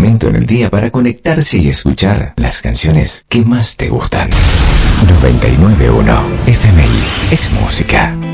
momento en el día para conectarse y escuchar las canciones que más te gustan. 99.1 FMI es música.